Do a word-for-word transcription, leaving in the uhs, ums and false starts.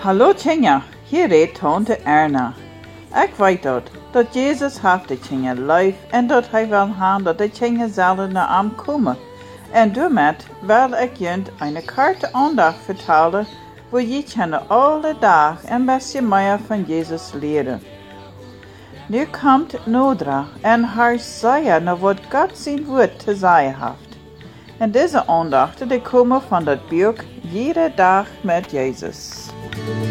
Hallo Tjinja, hier redt tante Erna. Ik weet dat, dat Jezus heeft de Tjinja lief en dat hij wil gaan dat de Tjinja zullen naar hem komen. En daarmee wil ik je een korte aandacht vertellen, waar je kunnen alle dagen een beetje meer van Jezus leren. Nu komt Nodra en haar zeggen naar wat God zijn woord te zeggen heeft. En deze aandachten die komen van dat boek Jede dag met Jezus.